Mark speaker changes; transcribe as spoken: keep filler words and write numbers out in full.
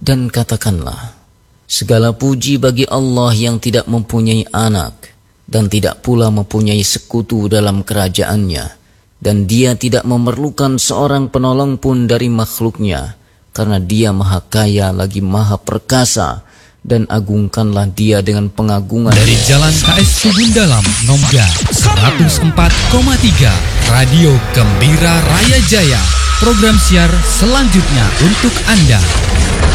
Speaker 1: Dan katakanlah, segala puji bagi Allah yang tidak mempunyai anak dan tidak pula mempunyai sekutu dalam kerajaannya, dan dia tidak memerlukan seorang penolong pun dari makhluknya, karena dia maha kaya lagi maha perkasa, dan agungkanlah dia dengan pengagungan.
Speaker 2: Dari Jalan K S Tubun Dalam, Nongga seratus empat koma tiga, Radio Gembira Raya Jaya. Program siar selanjutnya untuk Anda.